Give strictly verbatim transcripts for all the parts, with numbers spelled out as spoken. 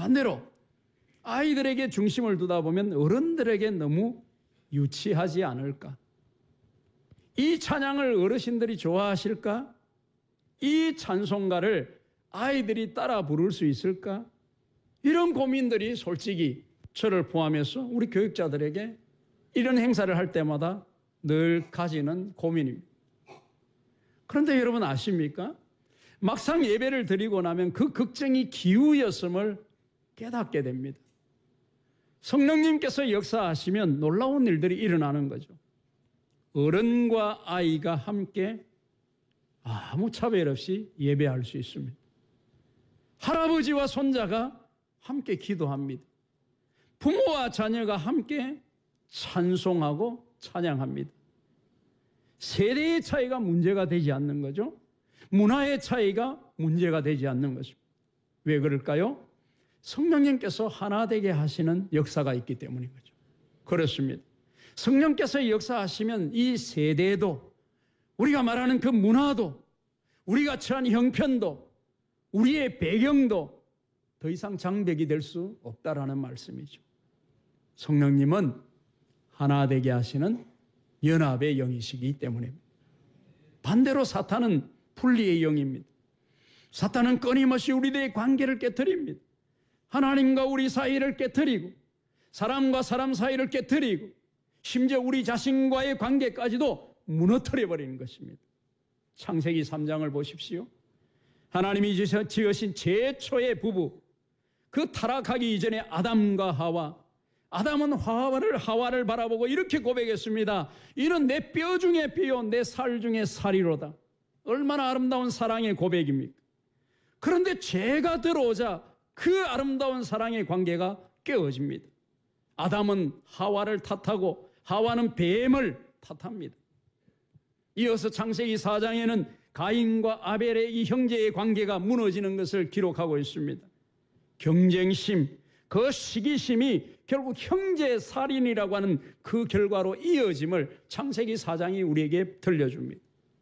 반대로 아이들에게 중심을 두다 보면 어른들에게 너무 유치하지 않을까? 이 찬양을 어르신들이 좋아하실까? 이 찬송가를 아이들이 따라 부를 수 있을까? 이런 고민들이 솔직히 저를 포함해서 우리 교육자들에게 이런 행사를 할 때마다 늘 가지는 고민입니다. 그런데 여러분 아십니까? 막상 예배를 드리고 나면 그 걱정이 기우였음을 깨닫게 됩니다. 성령님께서 역사하시면 놀라운 일들이 일어나는 거죠. 어른과 아이가 함께 아무 차별 없이 예배할 수 있습니다. 할아버지와 손자가 함께 기도합니다. 부모와 자녀가 함께 찬송하고 찬양합니다. 세대의 차이가 문제가 되지 않는 거죠. 문화의 차이가 문제가 되지 않는 것입니다. 왜 그럴까요? 성령님께서 하나 되게 하시는 역사가 있기 때문인 거죠. 그렇습니다. 성령께서 역사하시면 이 세대도, 우리가 말하는 그 문화도, 우리가 처한 형편도, 우리의 배경도 더 이상 장벽이 될 수 없다라는 말씀이죠. 성령님은 하나 되게 하시는 연합의 영이시기 때문입니다. 반대로 사탄은 분리의 영입니다. 사탄은 끊임없이 우리들의 관계를 깨뜨립니다. 하나님과 우리 사이를 깨뜨리고 사람과 사람 사이를 깨뜨리고 심지어 우리 자신과의 관계까지도 무너뜨려버리는 것입니다. 창세기 삼 장을 보십시오. 하나님이 지으신 최초의 부부, 그 타락하기 이전에 아담과 하와, 아담은 하와를, 하와를 바라보고 이렇게 고백했습니다. 이는 내 뼈 중에 뼈요 내 살 중에 살이로다. 얼마나 아름다운 사랑의 고백입니까? 그런데 죄가 들어오자 그 아름다운 사랑의 관계가 깨어집니다. 아담은 하와를 탓하고 하와는 뱀을 탓합니다. 이어서 창세기 사 장에는 가인과 아벨의 이 형제의 관계가 무너지는 것을 기록하고 있습니다. 경쟁심, 그 시기심이 결국 형제 살인이라고 하는 그 결과로 이어짐을 창세기 사 장이 우리에게 들려줍니다.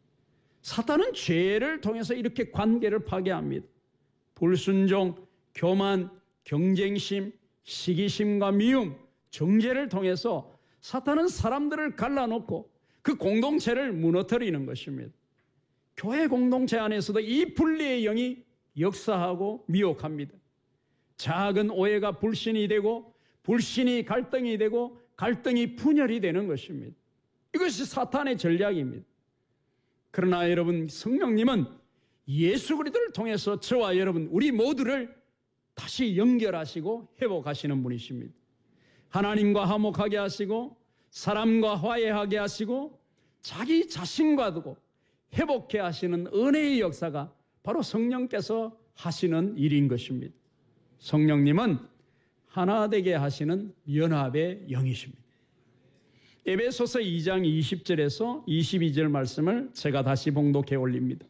사탄은 죄를 통해서 이렇게 관계를 파괴합니다. 불순종, 교만, 경쟁심, 시기심과 미움, 정죄를 통해서 사탄은 사람들을 갈라놓고 그 공동체를 무너뜨리는 것입니다. 교회 공동체 안에서도 이 분리의 영이 역사하고 미혹합니다. 작은 오해가 불신이 되고 불신이 갈등이 되고 갈등이 분열이 되는 것입니다. 이것이 사탄의 전략입니다. 그러나 여러분, 성령님은 예수 그리스도를 통해서 저와 여러분 우리 모두를 다시 연결하시고 회복하시는 분이십니다. 하나님과 화목하게 하시고 사람과 화해하게 하시고 자기 자신과도 회복해 하시는 은혜의 역사가 바로 성령께서 하시는 일인 것입니다. 성령님은 하나 되게 하시는 연합의 영이십니다. 에베소서 이 장 이십 절에서 이십이 절 말씀을 제가 다시 봉독해 올립니다.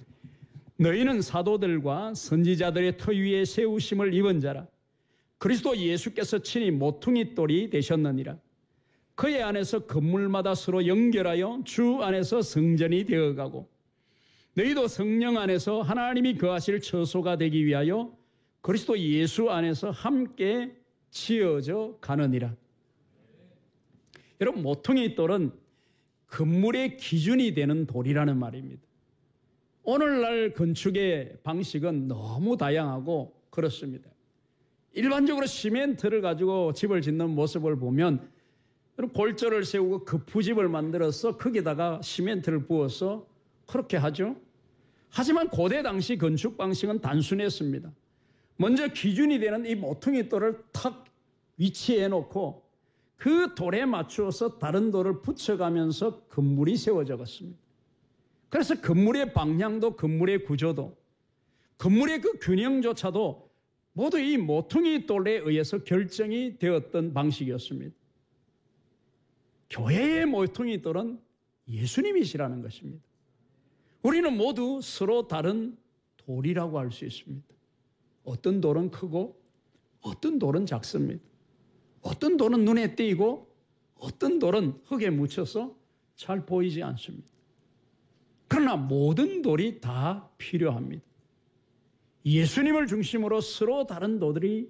너희는 사도들과 선지자들의 터 위에 세우심을 입은 자라. 그리스도 예수께서 친히 모퉁이 돌이 되셨느니라. 그의 안에서 건물마다 서로 연결하여 주 안에서 성전이 되어가고 너희도 성령 안에서 하나님이 거하실 처소가 되기 위하여 그리스도 예수 안에서 함께 지어져 가느니라. 여러분, 모퉁이 돌은 건물의 기준이 되는 돌이라는 말입니다. 오늘날 건축의 방식은 너무 다양하고 그렇습니다. 일반적으로 시멘트를 가지고 집을 짓는 모습을 보면 골조를 세우고 거푸집을 만들어서 거기다가 시멘트를 부어서 그렇게 하죠. 하지만 고대 당시 건축 방식은 단순했습니다. 먼저 기준이 되는 이 모퉁이 돌을 탁 위치해 놓고 그 돌에 맞추어서 다른 돌을 붙여가면서 건물이 세워져 갔습니다. 그래서 건물의 방향도 건물의 구조도 건물의 그 균형조차도 모두 이 모퉁이 돌에 의해서 결정이 되었던 방식이었습니다. 교회의 모퉁이 돌은 예수님이시라는 것입니다. 우리는 모두 서로 다른 돌이라고 할 수 있습니다. 어떤 돌은 크고 어떤 돌은 작습니다. 어떤 돌은 눈에 띄고 어떤 돌은 흙에 묻혀서 잘 보이지 않습니다. 그러나 모든 돌이 다 필요합니다. 예수님을 중심으로 서로 다른 돌들이